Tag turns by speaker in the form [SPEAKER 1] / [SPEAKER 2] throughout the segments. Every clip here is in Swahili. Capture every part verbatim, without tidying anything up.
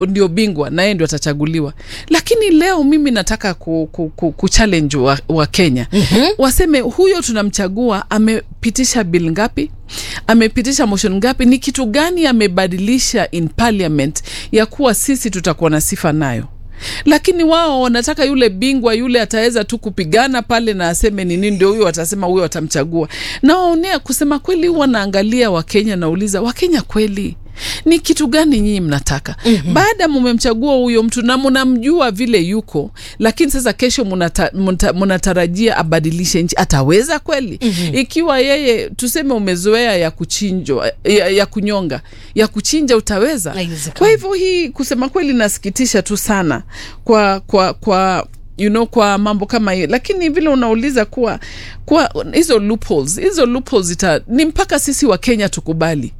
[SPEAKER 1] ndio bingwa na yeye ndio atachaguliwa. Lakini leo mimi nataka ku, ku, ku, ku challenge wa, wa Kenya. Mm-hmm. Waseme huyo tunamchagua amepitisha bill ngapi? Amepitisha motion ngapi? Ni kitu gani amebadilisha in parliament ya kuwa sisi tutakuwa na sifa nayo? Lakini wao wanataka yule bingwa yule ataweza tu kupigana pale na aseme ni nini, ndio huyo watasema huyo watamchagua. Na waonea kusema kweli, wanaangalia wa Kenya, nauliza wa Kenya kweli ni kitu gani nyinyi mnataka? Mm-hmm. Baada mmemchagua huyo mtu na mnamjua vile yuko, lakini sasa kesho mnata, mnata, mnatarajia abadilishe nchi, ataweza kweli? Mm-hmm. Ikiwa yeye tuseme umezoea ya kuchinjwa, ya, ya kunyonga, ya kuchinja utaweza? Kwa hivyo hii kusema kweli nasikitisha tu sana kwa kwa kwa you know, kwa mambo kama hiyo. Lakini vile unauliza kuwa kwa hizo loopholes, hizo loopholes ita, ni mpaka sisi wa Kenya tukubali.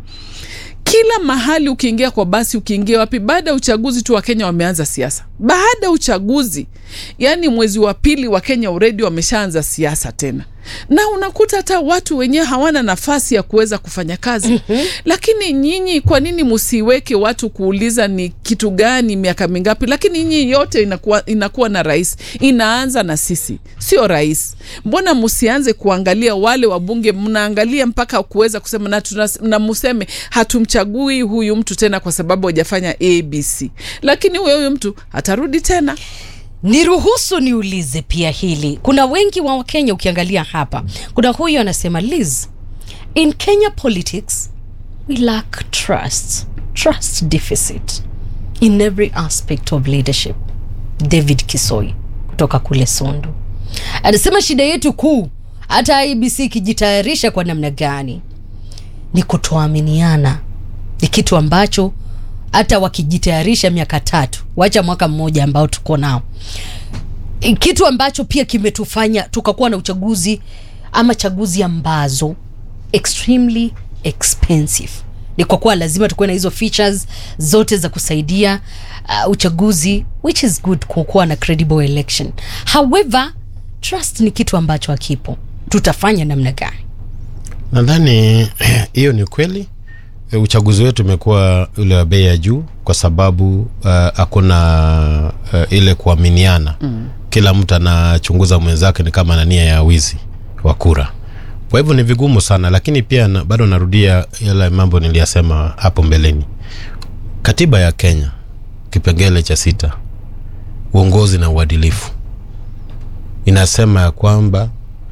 [SPEAKER 1] Kila mahali ukiingia kwa basi, ukiingia wapi, baada ya uchaguzi tu wa Kenya wameanza siasa. Baada ya uchaguzi, yani mwezi wa pili wa Kenya already wameshaanza siasa tena. Na unakuta hata watu wenyewe hawana nafasi ya kuweza kufanya kazi. Mm-hmm. Lakini nyinyi kwa nini msiweke watu kuuliza ni kitu gani miaka mingapi? Lakini nyinyi yote inakuwa, inakuwa na rais. Inaanza na sisi, sio rais. Mbona msianze kuangalia wale wabunge? Mnaangalia mpaka kuweza kusema na, tuna, na museme hatumchagui huyu mtu tena kwa sababu hajafanya A B C. Lakini huyo huyo mtu atarudi tena.
[SPEAKER 2] Niruhusu niulize pia hili. Kuna wengi wa Kenya ukiangalia hapa. Kuna huyu anasema, Liz, in Kenya politics we lack trust. Trust deficit in every aspect of leadership. David Kisoi kutoka kule Sondu anasema shida yetu kuu, hata I B C kijitayarisha kwa namna gani, ni kutoaminiana. Ni kitu ambacho hata wakijitayarisha miaka tatu, wacha mwaka mmoja ambao tuko nao, kitu ambacho pia kimetufanya tukakuwa na uchaguzi ama chaguzi ambazo extremely expensive. Ni kwa kuwa lazima tukuwe na hizo features zote za kusaidia uh, uchaguzi, which is good kukuwa na credible election. However, trust ni kitu ambacho hakipo. Tutafanya namna gani?
[SPEAKER 3] Nadhani hiyo ni kweli. Uchaguzi wetu umekuwa ule wa bei ya juu kwa sababu hakuna uh, uh, ile kuaminiana. Mm. Kila mtu anachunguza mwenzake ni kama na nia ya wizi wa kura. Kwa hivyo ni vigumu sana, lakini pia na, bado narudia yale mambo niliyasema hapo mbeleni. Katiba ya Kenya kipengele cha sita, uongozi na uadilifu, inasema ya kwamba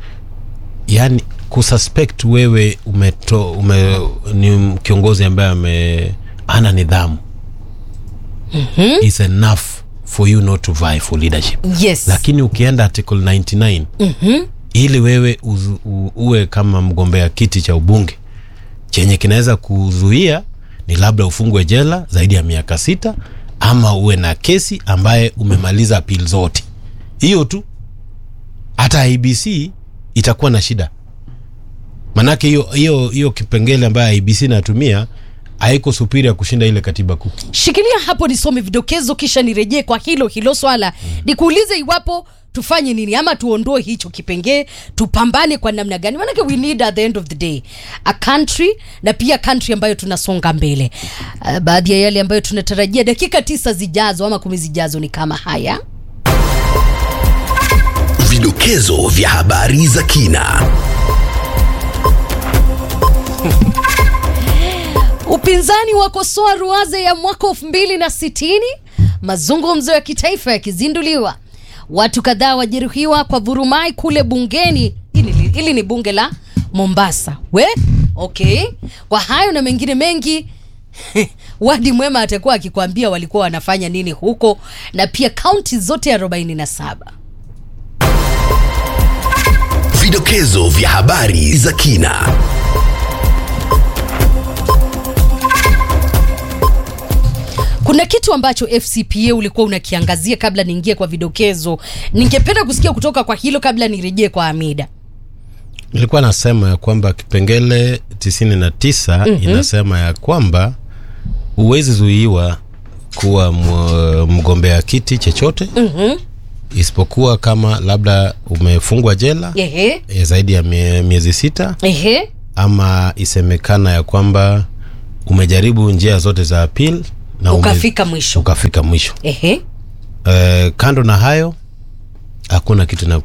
[SPEAKER 3] yani kususpect wewe umeto, ume, ni kiongozi ambaye ame ana nidhamu, mm-hmm, is enough for you not to vie for leadership.
[SPEAKER 2] Yes.
[SPEAKER 3] Lakini ukienda article ninety-nine, mm-hmm, ili wewe uzu, u, uwe kama mgombea kiti cha ubunge, chenye kinaweza kuzuia ni labda ufungwe jela zaidi ya miaka sita ama uwe na kesi ambaye umemaliza appeal zote. Hiyo tu. Hata I B C itakuwa na shida. Manake hiyo hiyo hiyo kipengele ambayo I B C natumia haiko superior kushinda ile katiba kuu.
[SPEAKER 2] Shikilia hapo nisome vidokezo kisha nirejee kwa hilo hilo swala. Mm. Nikuulize iwapo tufanye nini ama tuondoe hicho kipengee, tupambane kwa namna gani? Manake we need at the end of the day a country, na pia country ambayo tunasonga mbele. Uh, baadhi ya yale ambayo tunatarajia dakika tisa zijazo ama kumi zijazo ni kama haya.
[SPEAKER 4] Vidokezo vya habari za kina.
[SPEAKER 2] Upinzani wakosoa ruwaza ya mwaka elfu mbili na sitini. Mazungumzo ya kitaifa yakizinduliwa. Watu kadhaa wajeruhiwa kwa vurumai kule bungeni. Hili, hili ni bunge la Mombasa. We? Okay. Kwa hayo na mengine mengi, Wadi Mwema atakuwa akikwambia walikuwa wanafanya nini huko, na pia kaunti zote arobaini na saba.
[SPEAKER 4] Vidokezo vya habari za kina.
[SPEAKER 2] Kuna kitu ambacho F C P A ulikuwa unakiangazia kabla niingie kwa vidokezo. Ningependa kusikia kutoka kwa hilo kabla nirejee kwa Amida.
[SPEAKER 3] Nilikuwa nasema ya kwamba kipengele tisini na tisa, mm-hmm, inasema ya kwamba uwezi zuiwa kuwa mgombea kiti chochote, mm-hmm, isipokuwa kama labda umefungwa jela, ehe, ya zaidi ya mie, miezi sita, ehe, ama isemekana ya kwamba umejaribu njia zote za appeal na
[SPEAKER 2] ukafika mwisho.
[SPEAKER 3] Ukafika mwisho.
[SPEAKER 2] Ehe.
[SPEAKER 3] Uh, kando na hayo hakuna kitu na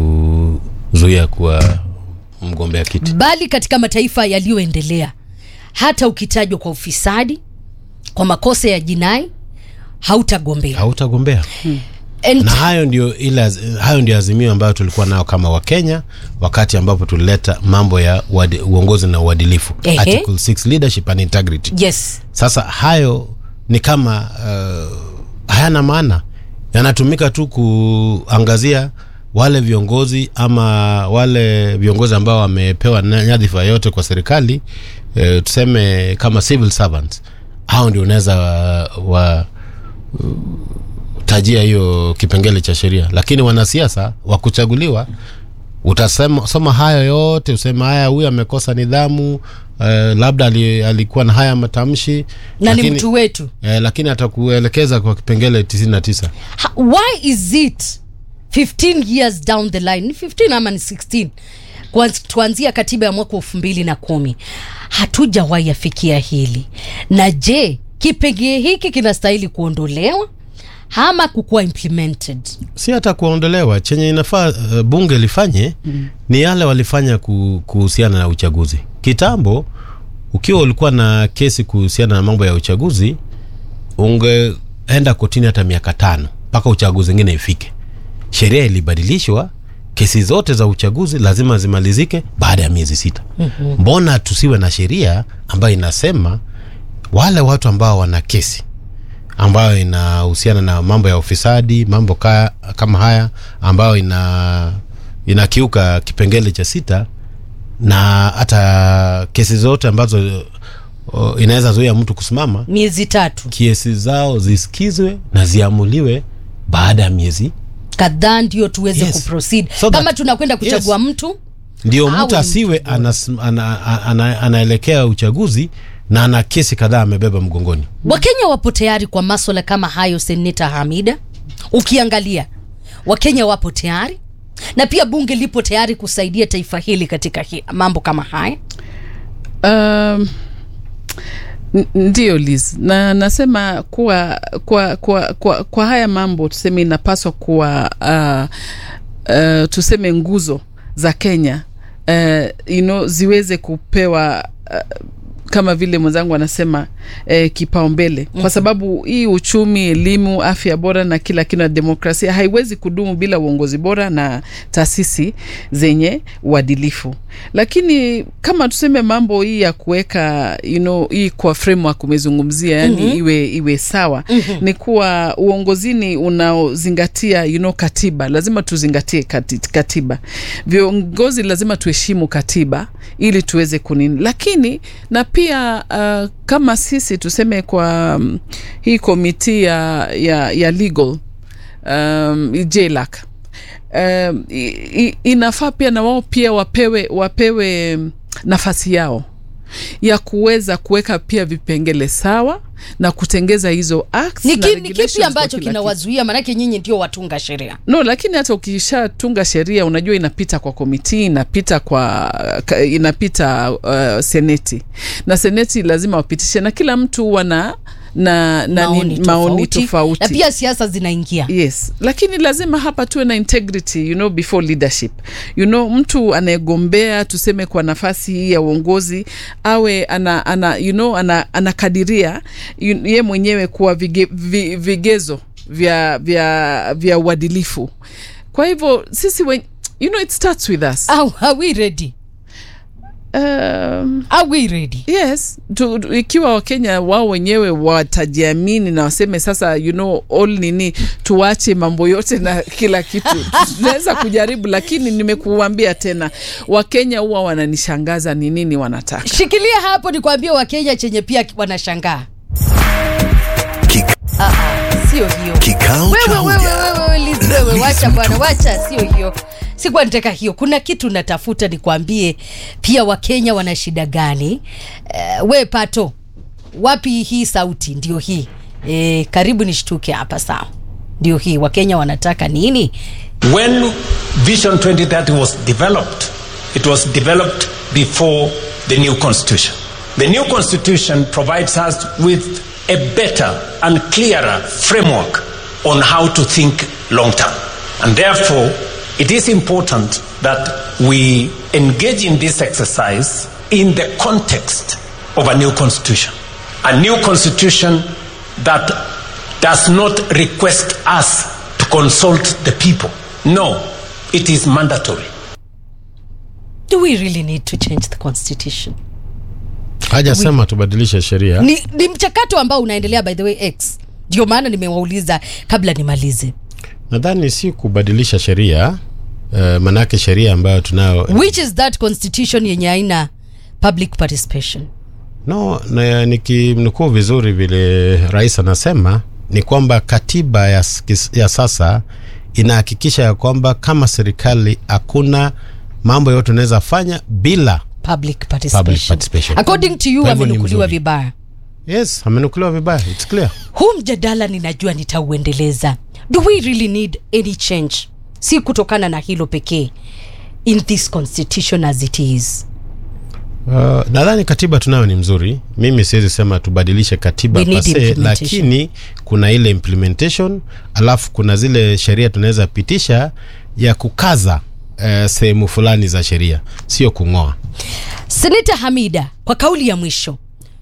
[SPEAKER 3] kuzuia kuwa mgombea kiti.
[SPEAKER 2] Bali katika mataifa yaliyoendelea hata ukitajwa kwa ufisadi, kwa makosa ya jinai, hautagombea.
[SPEAKER 3] Hautagombea. Hmm. Na hayo ndio ile hayo ndio azimio ambayo tulikuwa nayo kama wa Kenya wakati ambapo tulileta mambo ya wadi, uongozi na uadilifu. Ehe. Article six leadership and integrity.
[SPEAKER 2] Yes.
[SPEAKER 3] Sasa hayo ni kama uh, hayana maana. Yanatumika tu kuangazia wale viongozi ama wale viongozi ambao wamepewa nyadhifa yote kwa serikali, e, tuseme kama civil servants. Hao ndio unaweza wa, wa uh, tajia hiyo kipengele cha sheria. Lakini wanasiasa wakuchaguliwa utasema soma hayo yote, usema haya huyu amekosa nidhamu, uh, labda alikuwa na haya matamshi
[SPEAKER 2] na lakini, ni mtu wetu.
[SPEAKER 3] Eh, lakini atakuelekeza kwa kipengele tisini na tisa.
[SPEAKER 2] Ha, why is it fifteen years down the line, ni fifteen ama ni sixteen, tuanzia katiba ya mwaka elfu mbili na kumi hatujawahi afikia hili? Na je, kipengele hiki kinastahili kuondolewa ama kukuwa implemented?
[SPEAKER 3] Si hata kuondolewa, chenye inafaa uh, bunge lifanye mm. ni yale walifanya kuhusiana na uchaguzi. Kitambo ukiwa ulikuwa na kesi kuhusiana na mambo ya uchaguzi, ungeenda kotini hata miaka tano mpaka uchaguzi mwingine ifike. Sheria ilibadilishwa, kesi zote za uchaguzi lazima zimalizike baada ya miezi sita. Mm-hmm. Mbona tusiwe na sheria ambayo inasema wale watu ambao wana kesi ambayo inahusiana na mambo ya ufisadi, mambo kaya, kama haya ambayo ina inakiuka kipengele cha sita, na hata kesi zote ambazo uh, inaweza zuia mtu kusimama
[SPEAKER 2] miezi tatu,
[SPEAKER 3] kesi zao zisikizwe na ziamuliwe baada ya miezi
[SPEAKER 2] kadhaa ndio tuweze yes. kuproceed. So kama tunakwenda kuchagua yes. mtu,
[SPEAKER 3] ndio mtu asiwe anaelekea ana, ana, ana, ana uchaguzi na ana kesi kadhaa amebeba mgongoni.
[SPEAKER 2] Wakenya wapo tayari kwa masuala kama hayo, Senator Hamida? Ukiangalia Wakenya wapo tayari, na pia bunge lipo tayari kusaidia taifa hili katika hi, mambo kama haya.
[SPEAKER 1] Um, ndio Liz, na nasema kuwa kwa kwa kwa, kwa haya mambo tuseme inapaswa kuwa uh, uh, tuseme nguzo za Kenya uh, you know, ziweze kupewa uh, kama vile mwenzangu anasema eh, kipaumbele. Mm-hmm. Kwa sababu hii uchumi, elimu, afya bora na kila kitu na demokrasia haiwezi kudumu bila uongozi bora na taasisi zenye uadilifu. Lakini kama tuseme mambo hii ya kuweka you know, hii kwa framework umezungumzia, yani mm-hmm. iwe iwe sawa, mm-hmm. ni kuwa uongozini unaozingatia you know, katiba. Lazima tuzingatie katiba. Viongozi lazima tuheshimu katiba ili tuweze kunini. Lakini na pia uh, kama sisi tuseme kwa um, hii komiti ya, ya, ya legal um, J L A C um, i, i, inafaa pia na wao pia wapewe, wapewe nafasi yao ya kuweza kuweka pia vipengele sawa na kutengeza hizo acts
[SPEAKER 2] na
[SPEAKER 1] regulations.
[SPEAKER 2] Ni kipi ambacho kinawazuia? Manake nyinyi ndio watunga sheria.
[SPEAKER 1] No, lakini hata ukishatunga sheria unajua inapita kwa komiti, inapita kwa inapita uh, seneti. Na seneti lazima wapitishe, na kila mtu wana na, na maoni, ni, maoni tofauti.
[SPEAKER 2] Na pia siasa zinaingia.
[SPEAKER 1] Yes. Lakini lazima hapa tuwe na integrity, you know, before leadership. You know, mtu anayegombea tuseme kwa nafasi hii ya uongozi awe ana, ana you know, ana, anakadiria ye mwenyewe kuwa vige, vi, vigezo vya vya vya uadilifu. Kwa hivyo sisi we, you know, it starts with us.
[SPEAKER 2] Are, are we ready?
[SPEAKER 1] Um,
[SPEAKER 2] are we ready?
[SPEAKER 1] Yes. Tu, tu, ikiwa Wakenya wao wenyewe watajiamini na waseme sasa you know all nini, tuache mambo yote na kila kitu tunaweza kujaribu. Lakini nimekuambia tena, Wakenya huwa wananishangaza ni nini wanataka.
[SPEAKER 2] Shikilia hapo nikwambie Wakenya chenye pia wanashangaa. Ah, sio hiyo.
[SPEAKER 4] Kikao cha
[SPEAKER 2] wewe wewe Liz, wewe wacha bwana, wacha, sio hiyo. Sikuwa nataka hiyo. Kuna kitu natafuta nikwambie pia Wakenya wana shida gani. Uh, we Pato, wapi hii sauti? Ndio hii. Eh, karibu nishtuke hapa sawa. Ndio hii. Wakenya wanataka nini?
[SPEAKER 5] When Vision twenty thirty was developed, it was developed before the new constitution. The new constitution provides us with a better and clearer framework on how to think long term. And therefore, it is important that we engage in this exercise in the context of a new constitution. A new constitution that does not request us to consult the people. No, it is mandatory.
[SPEAKER 2] Do we really need to change the constitution?
[SPEAKER 3] Hajasema tubadilishe sheria.
[SPEAKER 2] Ni, ni mchakato ambao unaendelea by the way X. Ndio maana nimewauliza kabla nimalize.
[SPEAKER 3] Nadhani si kubadilisha sheria, uh, manake sheria ambayo tunayo.
[SPEAKER 2] Which is that constitution yenye haina public participation?
[SPEAKER 3] No, na nikimnukuu vizuri vile rais anasema ni kwamba katiba ya, ya sasa inahakikisha ya kwamba kama serikali hakuna mambo yote tunaweza fanya bila
[SPEAKER 2] public participation.
[SPEAKER 3] Public participation.
[SPEAKER 2] According to you, amenukuliwa vibaya.
[SPEAKER 3] Yes, amenukuliwa vibaya. It's clear.
[SPEAKER 2] Huu mjadala ninajua nitauendeleza. Do we really need any change? Si kutokana na hilo pekee in this constitution as it is.
[SPEAKER 3] Uh, nadhani katiba tunayo ni mzuri. Mimi siwezi sema tubadilishe katiba pase, lakini kuna ile implementation, alafu kuna zile sheria tunaweza pitisha ya kukaza uh, sehemu fulani za sheria, sio kungoa.
[SPEAKER 2] Seneta Hamida, kwa kauli ya mwisho,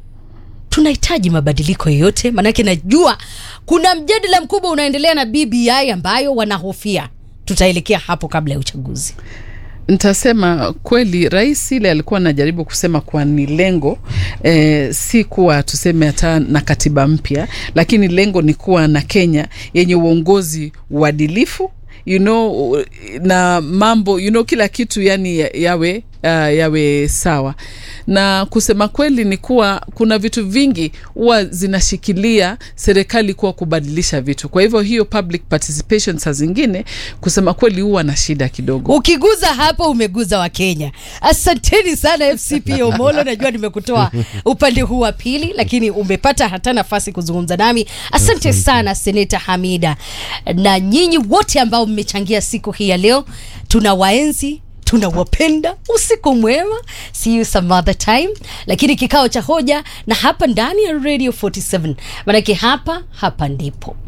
[SPEAKER 2] tunahitaji mabadiliko yote, manake najua kuna mjadala mkubwa unaendelea na B B I ambayo wanahofia tutaelekea hapo kabla ya uchaguzi.
[SPEAKER 1] Nitasema kweli rais ile alikuwa anajaribu kusema kwa ni lengo eh, si kuwa tuseme hata na katiba mpya, lakini lengo ni kuwa na Kenya yenye uongozi uadilifu, you know, na mambo, you know, kila kitu yani yawe uh, yawe sawa. Na kusema kweli ni kuwa kuna vitu vingi huwa zinashikilia serikali kuwa kubadilisha vitu. Kwa hivyo hiyo public participation saa zingine kusema kweli huwa na shida kidogo.
[SPEAKER 2] Ukiguza hapo umeguza wa Kenya. Asanteni sana F C P Omolo, najua nimekutoa upande huu wa pili lakini umepata hata nafasi kuzungumza nami. Asante sana Seneta Hamida. Na nyinyi wote ambao mmechangia siku hii ya leo, tunawaenzi, tunawapenda. Usiku mwema, see you some other time. Lakini kikao cha hoja na hapa ndani ya Radio forty-seven, manake hapa hapa ndipo